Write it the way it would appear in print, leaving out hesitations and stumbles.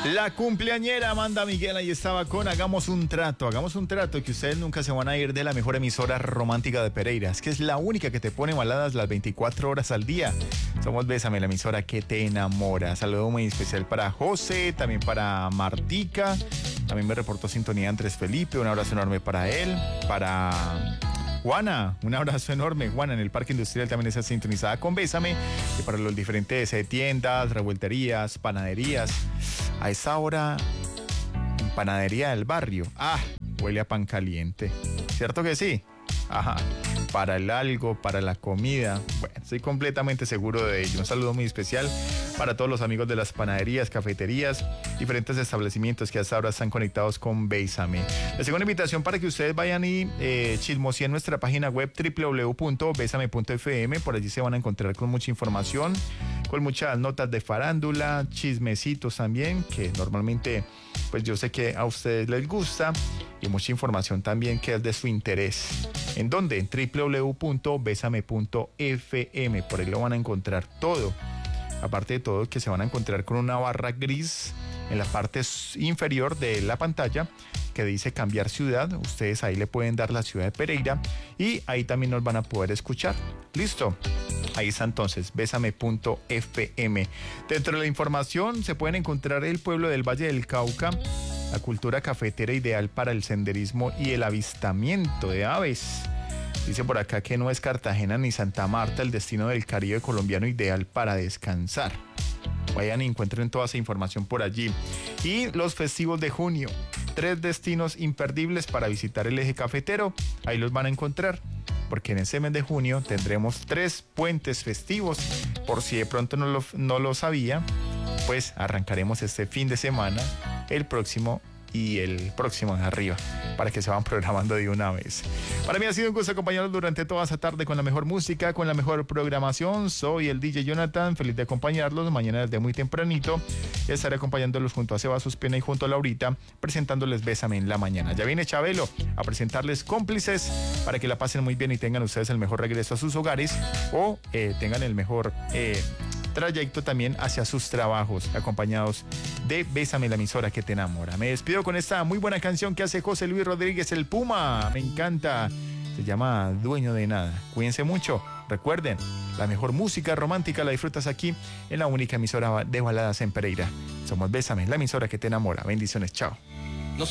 La cumpleañera Amanda Miguel ahí estaba con hagamos un trato que ustedes nunca se van a ir de la mejor emisora romántica de Pereira. Es que es la única que te pone baladas las 24 horas al día. Somos Bésame, la emisora que te enamora. Saludo muy especial para José, también para Martica. También me reportó sintonía Andrés Felipe, un abrazo enorme para él, para Juana, un abrazo enorme. Juana en el Parque Industrial también está sintonizada con Bésame. Y para los diferentes tiendas, revuelterías, panaderías. A esa hora, en panadería del barrio. Huele a pan caliente. ¿Cierto que sí? Ajá. Para el algo, para la comida. Bueno, estoy completamente seguro de ello. Un saludo muy especial para todos los amigos de las panaderías, cafeterías, diferentes establecimientos que hasta ahora están conectados con Bésame. Les hago una invitación para que ustedes vayan y chismoseen nuestra página web www.besame.fm. Por allí se van a encontrar con mucha información, con muchas notas de farándula, chismecitos también, que normalmente pues yo sé que a ustedes les gusta, y mucha información también que es de su interés. ¿En dónde? En www.besame.fm. Por ahí lo van a encontrar todo. Aparte de todo, que se van a encontrar con una barra gris en la parte inferior de la pantalla que dice cambiar ciudad. Ustedes ahí le pueden dar la ciudad de Pereira y ahí también nos van a poder escuchar. ¿Listo? Ahí está entonces, besame.fm. Dentro de la información se pueden encontrar el pueblo del Valle del Cauca, la cultura cafetera ideal para el senderismo y el avistamiento de aves. Dice por acá que no es Cartagena ni Santa Marta el destino del Caribe colombiano ideal para descansar. Vayan y encuentren toda esa información por allí. Y los festivos de junio, 3 destinos imperdibles para visitar el eje cafetero. Ahí los van a encontrar, porque en ese mes de junio tendremos 3 puentes festivos. Por si de pronto no lo sabía, pues arrancaremos este fin de semana, el próximo y el próximo de arriba, para que se van programando de una vez. Para mí ha sido un gusto acompañarlos durante toda esa tarde con la mejor música, con la mejor programación. Soy el DJ Jonathan, feliz de acompañarlos. Mañana desde muy tempranito estaré acompañándolos junto a Seba Suspena y junto a Laurita, presentándoles Bésame en la mañana. Ya viene Chabelo a presentarles Cómplices para que la pasen muy bien y tengan ustedes el mejor regreso a sus hogares o tengan el mejor trayecto también hacia sus trabajos, acompañados de Bésame, la emisora que te enamora. Me despido con esta muy buena canción que hace José Luis Rodríguez, el Puma. Me encanta. Se llama Dueño de Nada. Cuídense mucho. Recuerden, la mejor música romántica la disfrutas aquí en la única emisora de baladas en Pereira. Somos Bésame, la emisora que te enamora. Bendiciones. Chao.